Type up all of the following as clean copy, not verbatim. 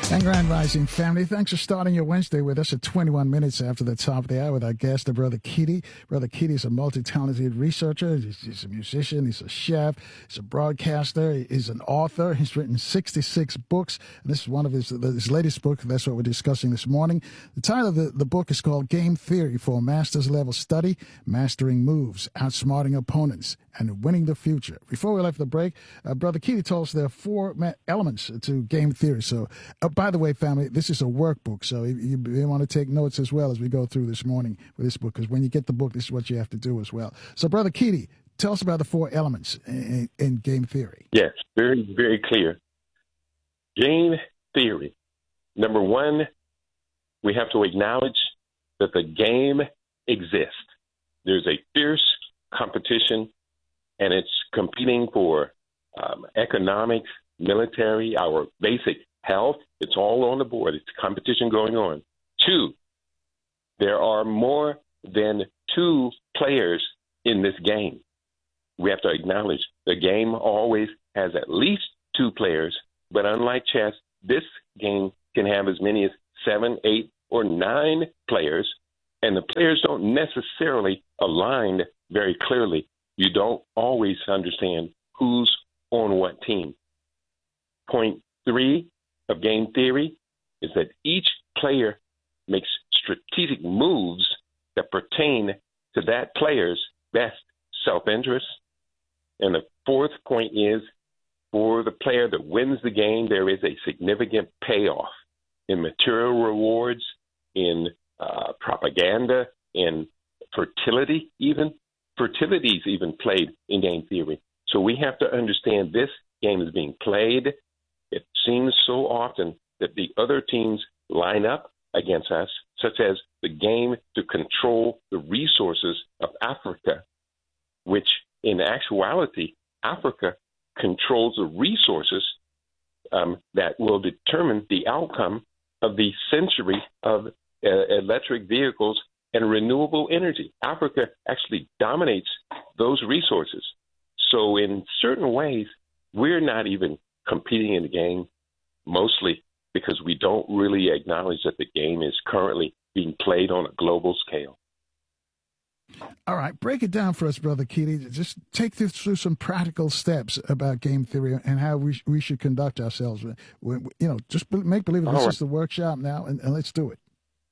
And Grand Rising family, thanks for starting your Wednesday with us at 21 minutes after the top of the hour with our guest, Brother Keedy. Brother Keedy is a multi-talented researcher. He's a musician. He's a chef. He's a broadcaster. He's an author. He's written 66 books. And this is one of his latest book. That's what we're discussing this morning. The title of the book is called Game Theory for a Master's Level Study, Mastering Moves, Outsmarting Opponents, and Winning the Future. Before we left the break, Brother Keedy told us there are four elements to game theory. So, by the way, family, this is a workbook, so you want to take notes as well as we go through this morning with this book, because when you get the book, this is what you have to do as well. So, Brother Keedy, tell us about the four elements in game theory. Yes, very, very clear. Game theory. Number one, we have to acknowledge that the game exists. There's a fierce competition, and it's competing for economics, military, our basic health. It's all on the board. It's competition going on. Two, there are more than two players in this game. We have to acknowledge the game always has at least two players, but unlike chess, this game can have as many as 7, 8, or 9 players, and the players don't necessarily align very clearly. You don't always understand who's on what team. Point 3 of game theory is that each player makes strategic moves that pertain to that player's best self-interest. And the fourth point is, for the player that wins the game, there is a significant payoff in material rewards, in propaganda, in fertility even. Fertility is even played in game theory. So we have to understand this game is being played. It seems so often that the other teams line up against us, such as the game to control the resources of Africa, which in actuality, Africa controls the resources that will determine the outcome of the century of electric vehicles and renewable energy. Africa actually dominates those resources. So in certain ways, we're not even competing in the game, mostly because we don't really acknowledge that the game is currently being played on a global scale. All right, break it down for us, Brother Keedy. Just take this through some practical steps about game theory and how we should conduct ourselves. Just make believe this is the workshop now, and let's do it.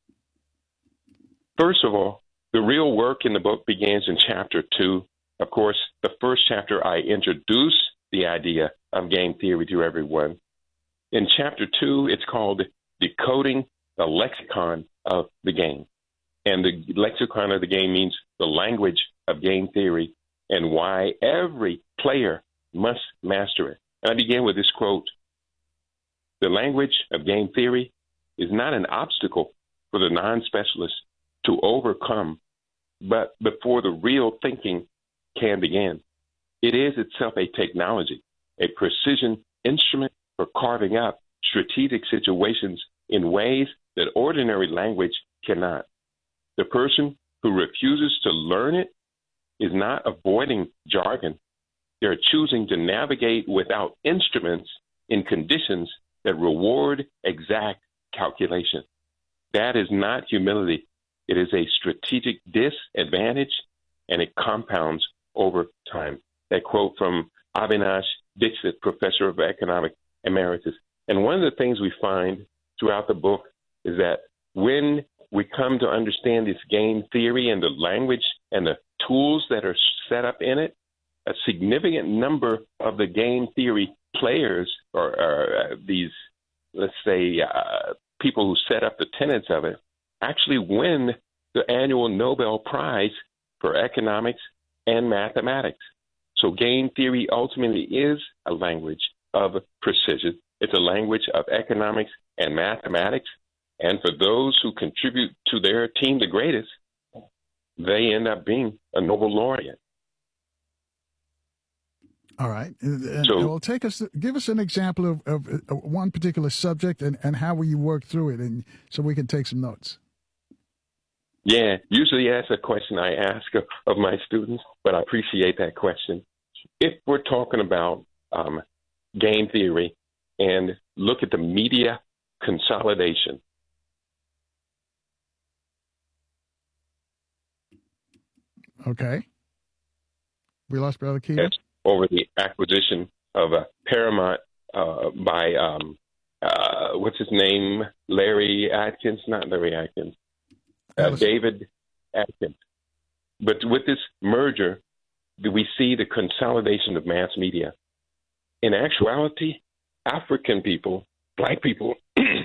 First of all, the real work in the book begins in chapter 2. Of course, the first chapter, I introduce the idea of game theory to everyone. In chapter 2, it's called Decoding the Lexicon of the Game. And the lexicon of the game means the language of game theory and why every player must master it. And I begin with this quote: "The language of game theory is not an obstacle for the non-specialist to overcome, but before the real thinking can begin. It is itself a technology, a precision instrument for carving up strategic situations in ways that ordinary language cannot. The person who refuses to learn it is not avoiding jargon. They're choosing to navigate without instruments in conditions that reward exact calculation. That is not humility. It is a strategic disadvantage, and it compounds over time." That quote from Avinash Dixit, professor of economics emeritus. And one of the things we find throughout the book is that when we come to understand this game theory and the language and the tools that are set up in it, a significant number of the game theory players or these, let's say, people who set up the tenets of it actually win the annual Nobel Prize for economics and mathematics. So game theory ultimately is a language of precision. It's a language of economics and mathematics. And for those who contribute to their team the greatest, they end up being a Nobel laureate. All right. Well, give us an example of one particular subject and how will you work through it, and so we can take some notes. Yeah, usually that's a question I ask of my students, but I appreciate that question. If we're talking about game theory and look at the media consolidation. Okay. We lost Brother Keith. Yes, over the acquisition of Paramount by, what's his name? Larry Atkins? Not Larry Atkins. David Atkins. But with this merger, we see the consolidation of mass media. In actuality, African people, black people,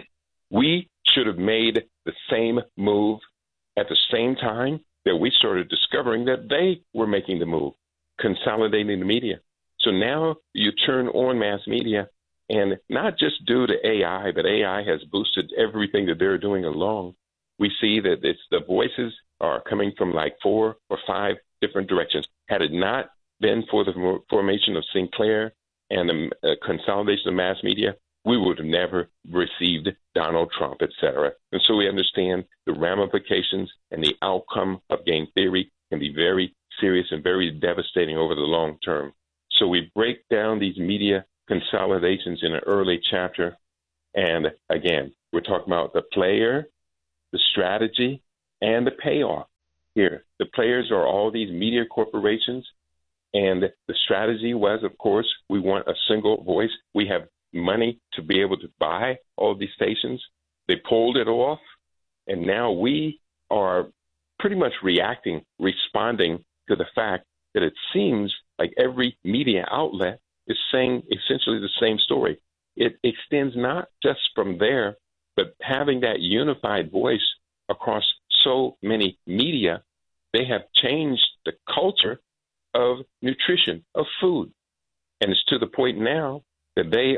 we should have made the same move at the same time that we started discovering that they were making the move, consolidating the media. So now you turn on mass media, and not just due to AI, but AI has boosted everything that they're doing along. We see that the voices are coming from like 4 or 5 different directions. Had it not been for the formation of Sinclair and the consolidation of mass media, we would have never received Donald Trump, et cetera. And so we understand the ramifications and the outcome of game theory can be very serious and very devastating over the long term. So we break down these media consolidations in an early chapter. And again, we're talking about the player, the strategy, and the payoff here. The players are all these media corporations. And the strategy was, of course, we want a single voice. We have money to be able to buy all these stations. They pulled it off. And now we are pretty much responding to the fact that it seems like every media outlet is saying essentially the same story. It extends not just from there, but having that unified voice across so many media, they have changed the culture of nutrition, of food. And it's to the point now that they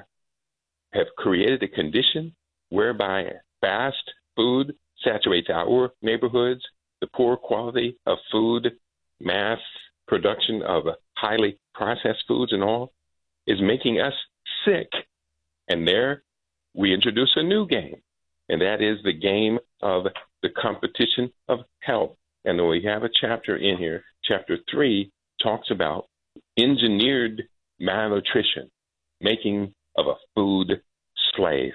have created a condition whereby fast food saturates our neighborhoods, the poor quality of food, mass production of highly processed foods and all is making us sick. And there we introduce a new game, and that is the game of the competition of health. And we have a chapter in here, chapter 3, talks about engineered malnutrition, making of a food slave.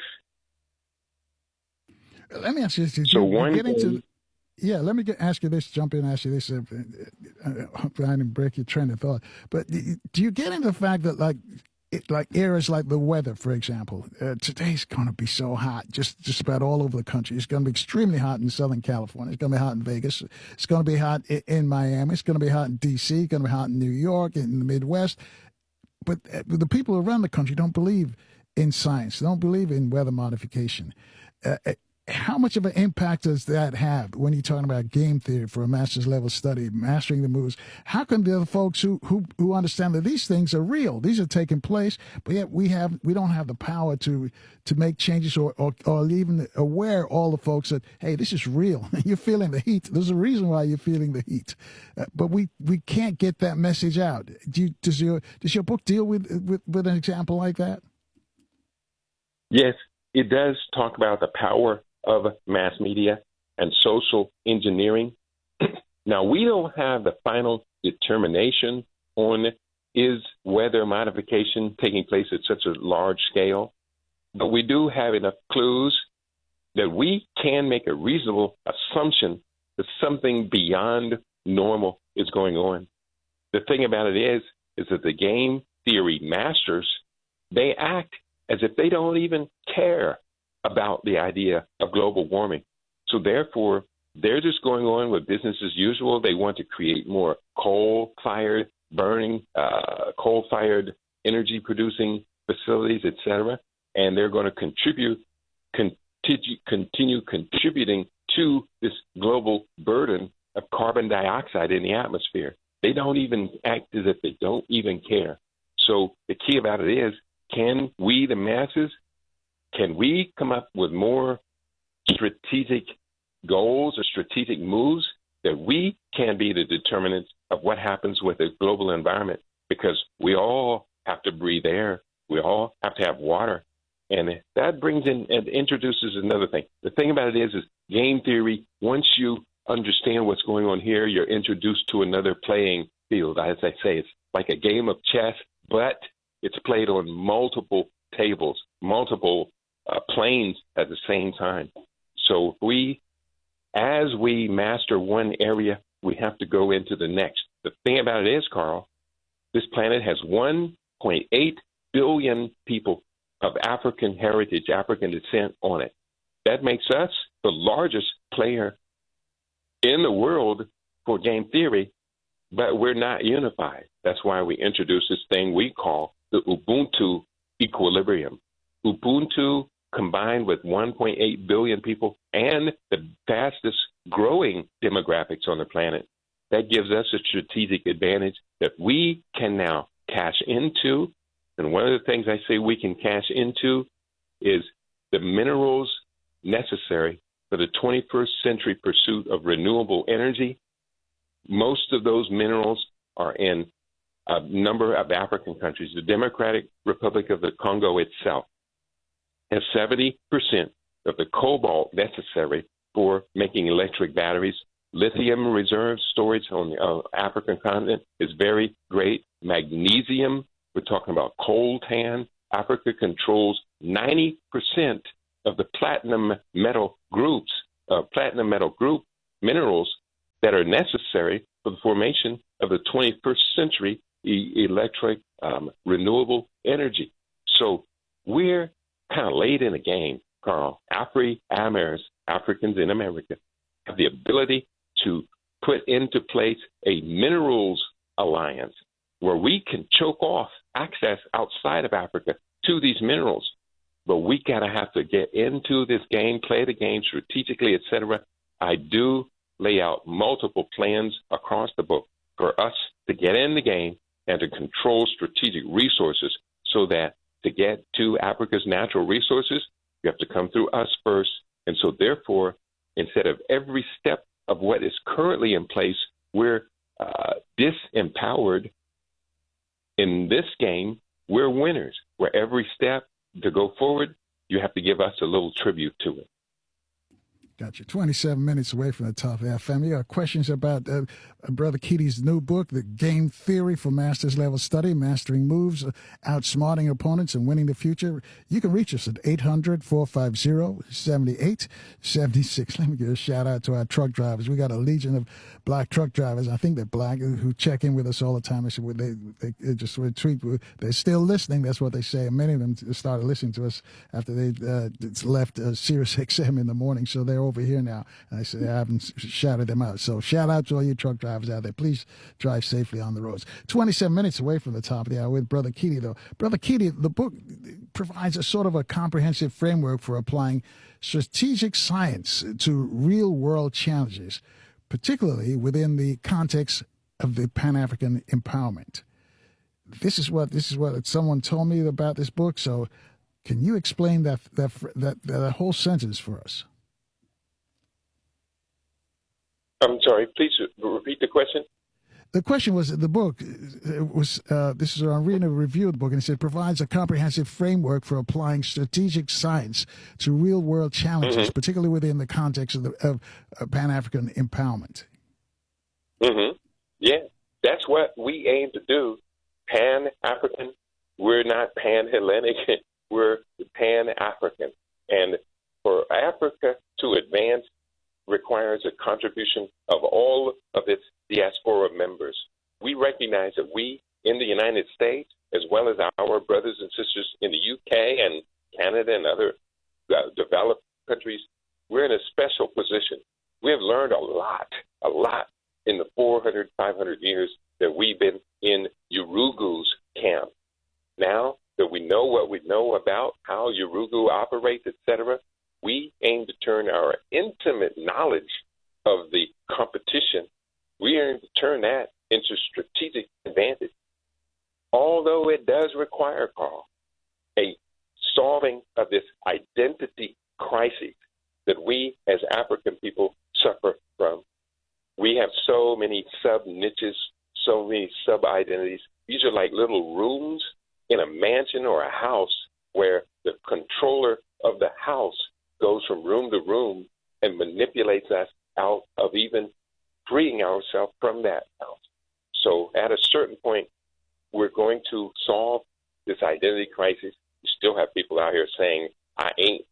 Let me ask you this. Let me ask you this, jump in and ask you this. I didn't break your train of thought. But do you get into the fact that, like areas like the weather, for example, today's going to be so hot, just about all over the country. It's going to be extremely hot in Southern California. It's going to be hot in Vegas. It's going to be hot in Miami. It's going to be hot in D.C. It's going to be hot in New York, in the Midwest. But the people around the country don't believe in science. They don't believe in weather modification. How much of an impact does that have when you're talking about game theory for a master's level study, mastering the moves? How come the other folks who understand that these things are real, these are taking place, but yet we don't have the power to make changes or even aware all the folks that, hey, this is real. You're feeling the heat. There's a reason why you're feeling the heat. But we can't get that message out. Does your book deal with an example like that? Yes, it does talk about the power of mass media and social engineering. Now, we don't have the final determination on is weather modification taking place at such a large scale, but we do have enough clues that we can make a reasonable assumption that something beyond normal is going on. The thing about it is that the game theory masters, they act as if they don't even care about the idea of global warming. So therefore, they're just going on with business as usual. They want to create more coal-fired energy-producing facilities, et cetera, and they're going to continue contributing to this global burden of carbon dioxide in the atmosphere. They don't even act as if they don't even care. So the key about it is, can we, the masses, can we come up with more strategic goals or strategic moves that we can be the determinants of what happens with the global environment? Because we all have to breathe air. We all have to have water. And that brings in and introduces another thing. The thing about it is game theory, once you understand what's going on here, you're introduced to another playing field. As I say, it's like a game of chess, but it's played on multiple tables, multiple planes at the same time. So as we master one area, we have to go into the next. The thing about it is, Carl, this planet has 1.8 billion people of African heritage, African descent on it. That makes us the largest player in the world for game theory, but we're not unified. That's why we introduced this thing we call the Ubuntu equilibrium. Ubuntu combined with 1.8 billion people and the fastest growing demographics on the planet, that gives us a strategic advantage that we can now cash into. And one of the things I say we can cash into is the minerals necessary for the 21st century pursuit of renewable energy. Most of those minerals are in a number of African countries. The Democratic Republic of the Congo itself has 70% of the cobalt necessary for making electric batteries. Lithium reserve storage on the African continent is very great. Magnesium, we're talking about coltan. Africa controls 90% of the platinum metal group minerals that are necessary for the formation of the 21st century electric renewable energy. So we're kind of late in the game, Carl. Africans in America have the ability to put into place a minerals alliance where we can choke off access outside of Africa to these minerals. But we have to get into this game, play the game strategically, etc. I do lay out multiple plans across the book for us to get in the game and to control strategic resources so that to get to Africa's natural resources, you have to come through us first. And so therefore, instead of every step of what is currently in place, we're disempowered. In this game, we're winners, where every step to go forward, you have to give us a little tribute to it. Gotcha. 27 minutes away from the top of our family. You got questions about Brother Keaty's new book, The Game Theory for Master's Level Study, Mastering Moves, Outsmarting Opponents, and Winning the Future. You can reach us at 800-450-7876. Let me give a shout out to our truck drivers. We got a legion of black truck drivers. I think they're black, who check in with us all the time. They just retweet. They're still listening. That's what they say. And many of them started listening to us after they left Sirius XM in the morning. So they're over here now. And I said I haven't shouted them out. So shout out to all you truck drivers out there. Please drive safely on the roads. 27 minutes away from the top of the hour with Brother Keaty, though. Brother Keaty, the book provides a sort of a comprehensive framework for applying strategic science to real-world challenges, particularly within the context of the Pan-African empowerment. This is what someone told me about this book. So can you explain that whole sentence for us? I'm sorry, please repeat the question. The question was, the book was, this is, I'm reading a review of the book, and it said, provides a comprehensive framework for applying strategic science to real-world challenges, particularly within the context of Pan-African empowerment. Mm-hmm. Yeah, that's what we aim to do. Pan-African, we're not Pan-Hellenic, we're Pan-African. And for Africa to advance requires a contribution of all of its diaspora members. We recognize that we in the United States, as well as our brothers and sisters in the UK and Canada and other developed countries, we're in a special position. We have learned a lot in the 400, 500 years that we've been in Urugu's camp. Now that we know what we know about how Urugu operates, etc., we aim to turn our intimate knowledge of the competition, we aim to turn that into strategic advantage. Although it does require, Carl, a solving of this identity crisis that we as African people suffer from. We have so many sub-niches, so many sub-identities. These are like little rooms in a mansion or a house where the controller of the house goes from room to room and manipulates us out of even freeing ourselves from that house. So at a certain point, we're going to solve this identity crisis. You still have people out here saying, I ain't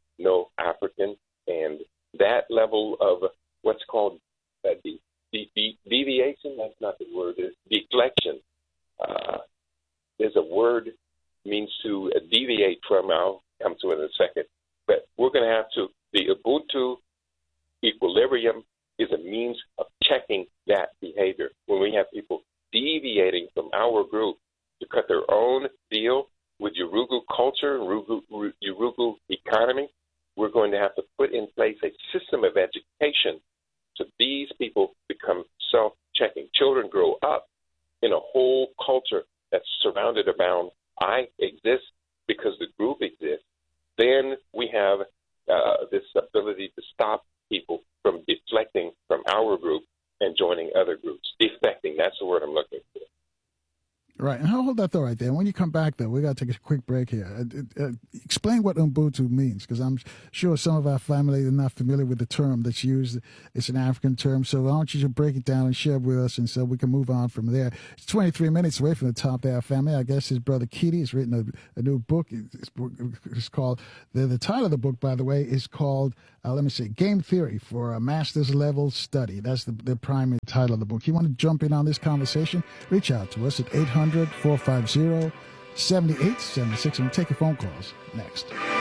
I'll come to it in a second. But we're going to have to, the Ubuntu equilibrium is a means of checking that behavior. When we have people deviating from our group to cut their own deal with Yurugu culture and Yurugu economy, we're going to have to put in place a system of education so these people become self-checking. Children grow up in a whole culture that's surrounded around I exist because the group exists. Then we have this ability to stop people from deflecting from our group and joining other groups. Defecting, that's the word I'm looking for. Right, and hold that thought right there. When you come back, though, we got to take a quick break here. Explain what Ubuntu means, because I'm sure some of our family are not familiar with the term that's used. It's an African term, so I want you to break it down and share it with us, and so we can move on from there. It's 23 minutes away from the top of our family. I guess his brother Kitty has written a new book. It's called, the title of the book, by the way, is called, Game Theory for a Master's Level Study. That's the primary title of the book. You want to jump in on this conversation? Reach out to us at 800-450-7876, and we'll take your phone calls next.